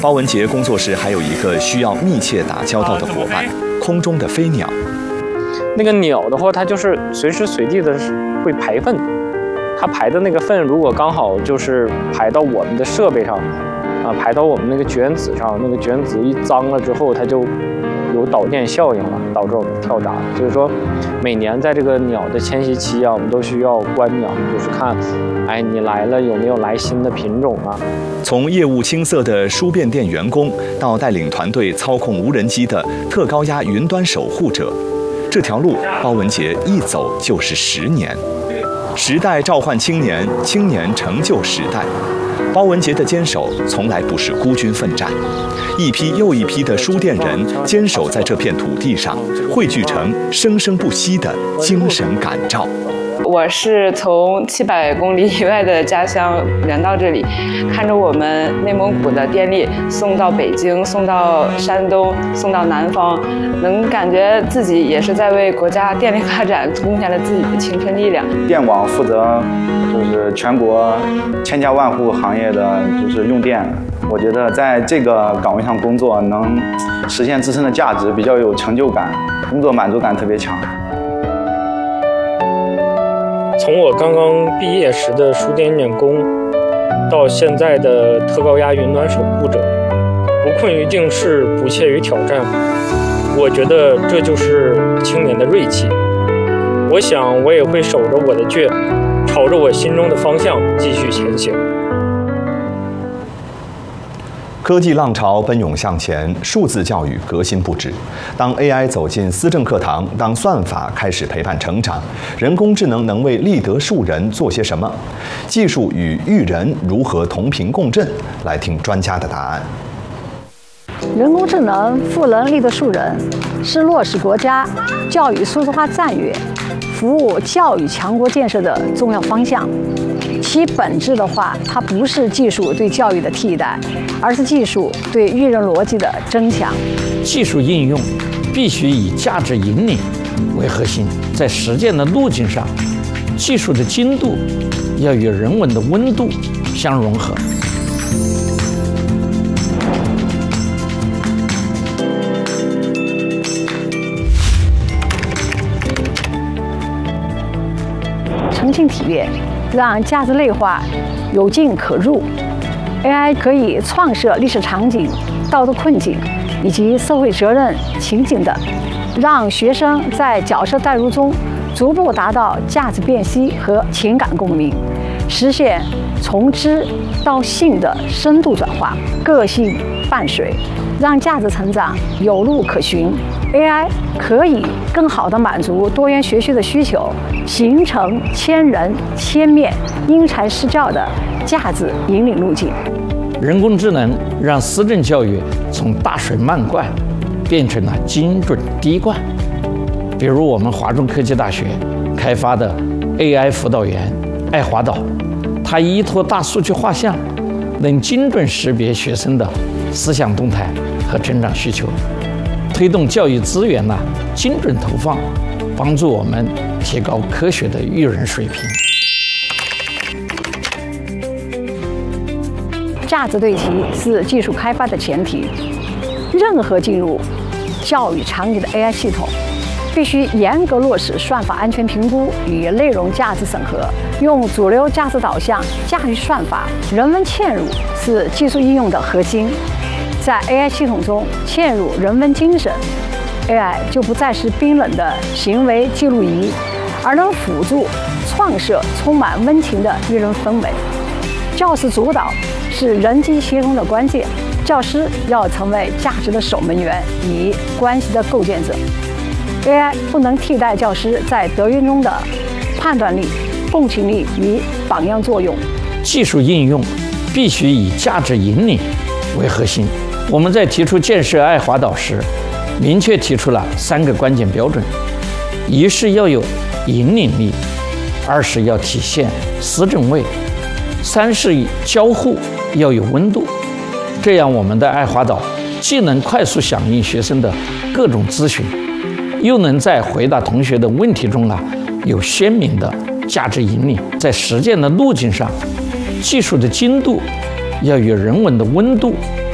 包文婕工作室还有一个需要密切打交道的伙伴——空中的飞鸟。 那个鸟的话，它就是随时随地的会排粪，它排的那个粪如果刚好就是排到我们的设备上，排到我们那个绝缘子上，那个绝缘子一脏了之后，它就有导电效应了，导致我们跳闸。所以说，每年在这个鸟的迁徙期啊，我们都需要观鸟，就是看，哎，你来了有没有来新的品种啊？ 从业务青涩的书变店员工，到带领团队操控无人机的特高压云端守护者，这条路包文婕一走就是10年。时代召唤青年，青年成就时代。包文婕的坚守从来不是孤军奋战，一批又一批的书店人坚守在这片土地上，汇聚成生生不息的精神感召。 我是从700公里以外的家乡远到这里，看着我们内蒙古的电力送到北京，送到山东，送到南方，能感觉自己也是在为国家电力发展贡献了自己的青春力量。 电网负责就是全国千家万户行业的就是用电，我觉得在这个岗位上工作能实现自身的价值，比较有成就感，工作满足感特别强。 从我刚刚毕业时的书店员工，到现在的特高压云端守护者，不困于境事，不怯于挑战，我觉得这就是青年的锐气。我想我也会守着我的倔，朝着我心中的方向继续前行。 科技浪潮奔涌向前，数字教育革新不止。当 AI 走进思政课堂，当算法开始陪伴成长，人工智能能为立德树人做些什么？技术与育人如何同频共振？来听专家的答案。 人工智能赋能立德树人，是落实国家教育数字化战略、服务教育强国建设的重要方向。其本质的话，它不是技术对教育的替代，而是技术对育人逻辑的增强。 技术应用必须以价值引领为核心，在实践的路径上，技术的精度要与人文的温度相融合。 诚信体验，让价值内化有进可入。AI 可以创设历史场景、道德困境以及社会责任情景等，让学生在角色代入中逐步达到价值辨析和情感共鸣，实现从知到信的深度转化，个性伴随，让价值成长有路可循。AI 可以更好地满足多元学习的需求，形成千人千面、因材施教的价值引领路径。 人工智能让思政教育从大水漫灌变成了精准滴灌。比如我们华中科技大学开发的 AI 辅导员爱华岛，它依托大数据画像，能精准识别学生的思想动态和成长需求，推动教育资源精准投放，帮助我们提高科学的育人水平。 价值对齐是技术开发的前提。任何进入教育场景的 AI 系统，必须严格落实算法安全评估与内容价值审核，用主流价值导向驾驭算法。人文嵌入是技术应用的核心。在 AI 系统中嵌入人文精神， AI 就不再是冰冷的行为记录仪，而能辅助创设充满温情的育人氛围。教师主导是人机协同的关键，教师要成为价值的守门员与关系的构建者。AI 不能替代教师在德育中的判断力、共情力与榜样作用。 技术应用必须以价值引领为核心。我们在提出建设爱华岛时，明确提出了3个关键标准：一是要有引领力，2是要体现思政味，3是交互要有温度。这样，我们的爱华岛既能快速响应学生的各种咨询，又能在回答同学的问题中有鲜明的价值引领。在实践的路径上，技术的精度要与人文的温度